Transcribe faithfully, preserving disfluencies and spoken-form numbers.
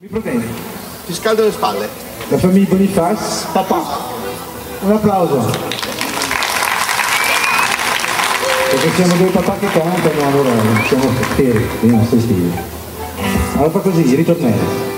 problemi. Ti scaldo le spalle. La famiglia Bonifaz, papà. Un applauso. Perché siamo due papà che cantano, allora siamo fieri dei nostri figli. Allora fa così, ritornello.